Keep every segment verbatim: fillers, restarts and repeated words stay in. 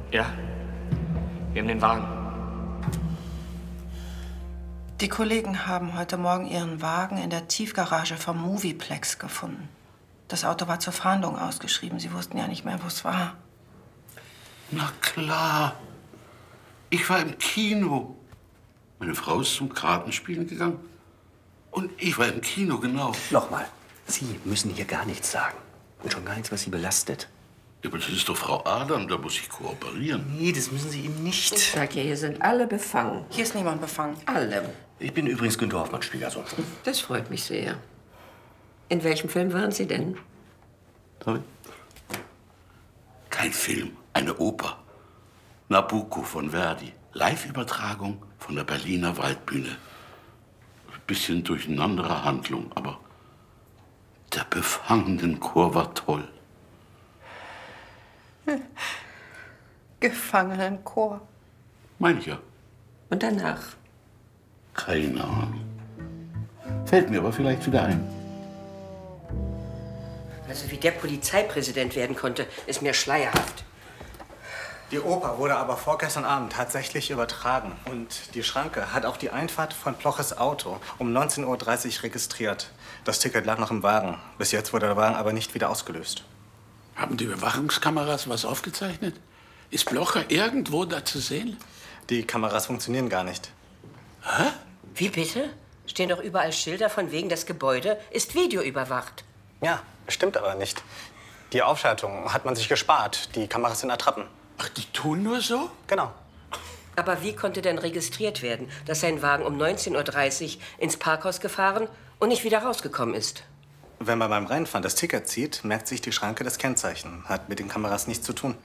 Ja. Wir haben den Wagen. Die Kollegen haben heute Morgen ihren Wagen in der Tiefgarage vom Movieplex gefunden. Das Auto war zur Fahndung ausgeschrieben. Sie wussten ja nicht mehr, wo es war. Na klar. Ich war im Kino. Meine Frau ist zum Kartenspielen gegangen. Und ich war im Kino, genau. Nochmal. Sie müssen hier gar nichts sagen. Und schon gar nichts, was Sie belastet. Ja, aber das ist doch Frau Adam, da muss ich kooperieren. Nee, das müssen Sie ihm nicht. Ich sag ja, hier sind alle befangen. Hier ist niemand befangen. Alle. Ich bin übrigens Günter Hoffmann, Schwiegersohn. Das freut mich sehr. In welchem Film waren Sie denn? Sorry? Kein Film, eine Oper. Nabucco von Verdi. Live-Übertragung von der Berliner Waldbühne. Bisschen durcheinandere Handlung, aber der Gefangenenchor war toll. Gefangenenchor. Meine ich ja. Und danach? Keine Ahnung. Fällt mir aber vielleicht wieder ein. Also wie der Polizeipräsident werden konnte, ist mir schleierhaft. Die Oper wurde aber vorgestern Abend tatsächlich übertragen. Und die Schranke hat auch die Einfahrt von Ploches Auto um neunzehn Uhr dreißig registriert. Das Ticket lag noch im Wagen. Bis jetzt wurde der Wagen aber nicht wieder ausgelöst. Haben die Überwachungskameras was aufgezeichnet? Ist Blocher irgendwo da zu sehen? Die Kameras funktionieren gar nicht. Hä? Wie bitte? Stehen doch überall Schilder von wegen, das Gebäude ist videoüberwacht. Ja, stimmt aber nicht. Die Aufschaltung hat man sich gespart. Die Kameras sind Attrappen. Ach, die tun nur so? Genau. Aber wie konnte denn registriert werden, dass sein Wagen um neunzehn Uhr dreißig ins Parkhaus gefahren und nicht wieder rausgekommen ist? Wenn man beim Reinfahren das Ticket zieht, merkt sich die Schranke das Kennzeichen. Hat mit den Kameras nichts zu tun.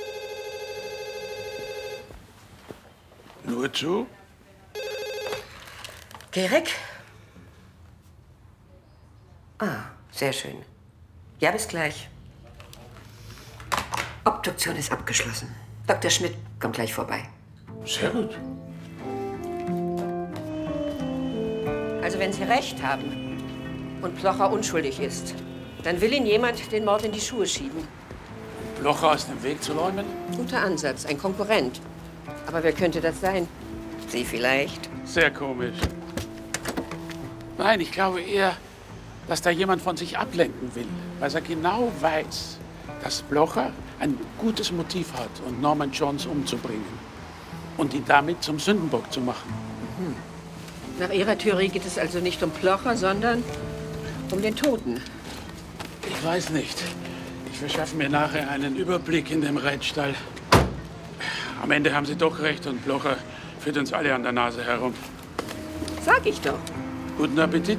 Nur zu? Gerek? Ah, sehr schön. Ja, bis gleich. Obduktion ist abgeschlossen. Doktor Schmidt kommt gleich vorbei. Sehr gut. Also wenn Sie recht haben und Plocher unschuldig ist, dann will Ihnen jemand den Mord in die Schuhe schieben. Blocher aus dem Weg zu räumen? Guter Ansatz, ein Konkurrent. Aber wer könnte das sein? Sie vielleicht? Sehr komisch. Nein, ich glaube eher, dass da jemand von sich ablenken will, weil er genau weiß, dass Blocher ein gutes Motiv hat, um Norman Jones umzubringen und ihn damit zum Sündenbock zu machen. Mhm. Nach Ihrer Theorie geht es also nicht um Plocher, sondern um den Toten. Ich weiß nicht. Ich verschaffe mir nachher einen Überblick in dem Reitstall. Am Ende haben Sie doch recht und Blocher führt uns alle an der Nase herum. Sag ich doch. Guten Appetit.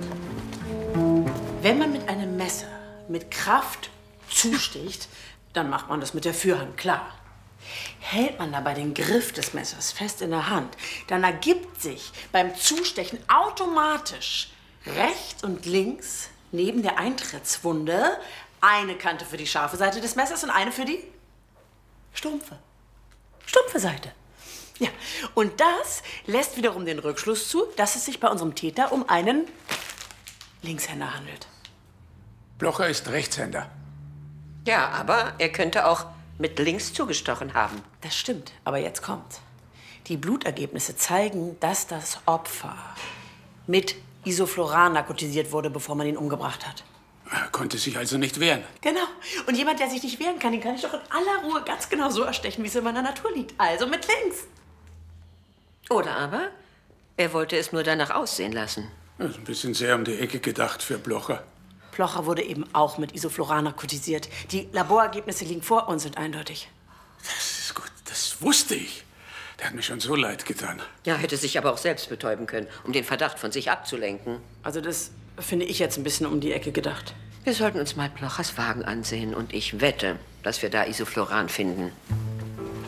Wenn man mit einem Messer mit Kraft zusticht, dann macht man das mit der Führhand, klar. Hält man dabei den Griff des Messers fest in der Hand, dann ergibt sich beim Zustechen automatisch rechts und links neben der Eintrittswunde eine Kante für die scharfe Seite des Messers und eine für die stumpfe. Stumpfe Seite. Ja, und das lässt wiederum den Rückschluss zu, dass es sich bei unserem Täter um einen Linkshänder handelt. Blocher ist Rechtshänder. Ja, aber er könnte auch mit links zugestochen haben. Das stimmt, aber jetzt kommt. Die Blutergebnisse zeigen, dass das Opfer mit Isofloran narkotisiert wurde, bevor man ihn umgebracht hat. Er konnte sich also nicht wehren. Genau. Und jemand, der sich nicht wehren kann, den kann ich doch in aller Ruhe ganz genau so erstechen, wie es in meiner Natur liegt. Also mit links. Oder aber er wollte es nur danach aussehen lassen. Das ist ein bisschen sehr um die Ecke gedacht für Blocher. Blocher wurde eben auch mit Isofloran narkotisiert. Die Laborergebnisse liegen vor uns und eindeutig. Das ist gut, das wusste ich. Der hat mir schon so leid getan. Ja, hätte sich aber auch selbst betäuben können, um den Verdacht von sich abzulenken. Also das finde ich jetzt ein bisschen um die Ecke gedacht. Wir sollten uns mal Blochers Wagen ansehen und ich wette, dass wir da Isofloran finden.